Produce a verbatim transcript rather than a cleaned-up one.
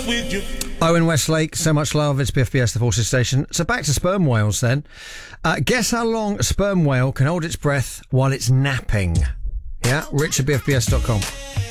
with you. Owen Westlake, so much love. It's B F B S, the Forces Station. So back to sperm whales then. Uh, guess how long a sperm whale can hold its breath while it's napping? Yeah, rich at B F B S dot com.